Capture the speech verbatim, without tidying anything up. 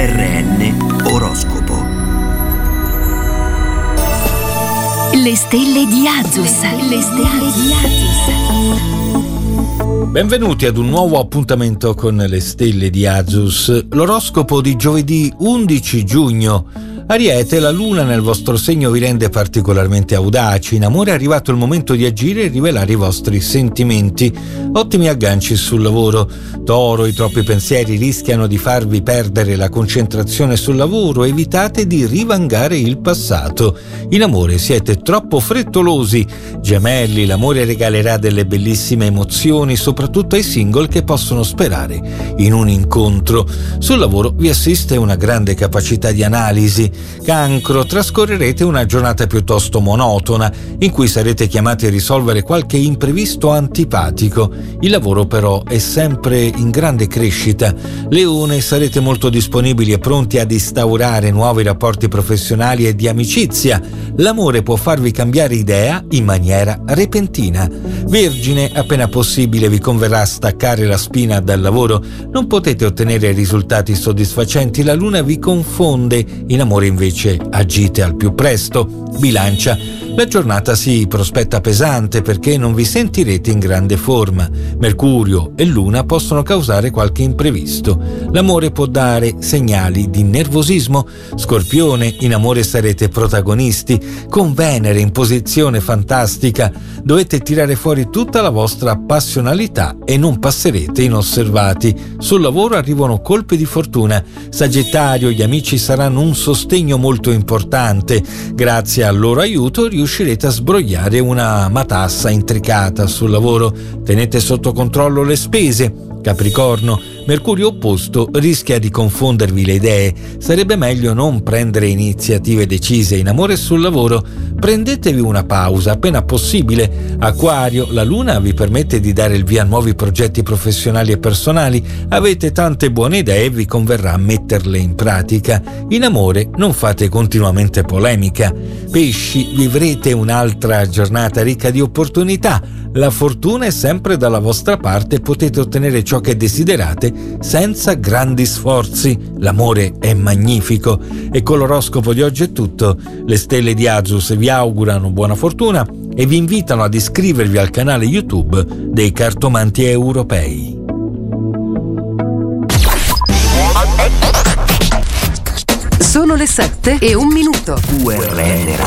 R N Oroscopo. Le stelle di Azus. Le stelle di Azus. Benvenuti ad un nuovo appuntamento con le stelle di Azus. L'oroscopo di giovedì undici giugno. Ariete, la luna nel vostro segno vi rende particolarmente audaci. In amore è arrivato il momento di agire e rivelare i vostri sentimenti. Ottimi agganci sul lavoro. Toro, i troppi pensieri rischiano di farvi perdere la concentrazione sul lavoro. Evitate di rivangare il passato. In amore siete troppo frettolosi. Gemelli, l'amore regalerà delle bellissime emozioni, soprattutto ai single che possono sperare in un incontro. Sul lavoro vi assiste una grande capacità di analisi. Cancro, trascorrerete una giornata piuttosto monotona in cui sarete chiamati a risolvere qualche imprevisto antipatico. Il lavoro però è sempre in grande crescita. Leone, sarete molto disponibili e pronti ad instaurare nuovi rapporti professionali e di amicizia. L'amore può farvi cambiare idea in maniera repentina. Vergine, appena possibile vi converrà staccare la spina dal lavoro. Non potete ottenere risultati soddisfacenti, la luna vi confonde. In amore invece agite al più presto. Bilancia, la giornata si prospetta pesante perché non vi sentirete in grande forma. Mercurio e Luna possono causare qualche imprevisto. L'amore può dare segnali di nervosismo. Scorpione, in amore sarete protagonisti. Con Venere in posizione fantastica dovete tirare fuori tutta la vostra passionalità e non passerete inosservati. Sul lavoro arrivano colpi di fortuna. Sagittario, gli amici saranno un sostegno molto importante. Grazie al loro aiuto riuscirete a sbrogliare una matassa intricata sul lavoro. Tenete sotto controllo le spese. Capricorno, Mercurio opposto rischia di confondervi le idee. Sarebbe meglio non prendere iniziative decise in amore e sul lavoro. Prendetevi una pausa appena possibile. Acquario, la luna vi permette di dare il via a nuovi progetti professionali e personali. Avete tante buone idee e vi converrà metterle in pratica. In amore non fate continuamente polemica. Pesci, vivrete un'altra giornata ricca di opportunità. La fortuna è sempre dalla vostra parte e potete ottenere ciò che desiderate senza grandi sforzi. L'amore è magnifico. E con l'oroscopo di oggi è tutto. Le stelle di Azus vi augurano buona fortuna e vi invitano ad iscrivervi al canale YouTube dei Cartomanti Europei. Sono le sette e un minuto. U R N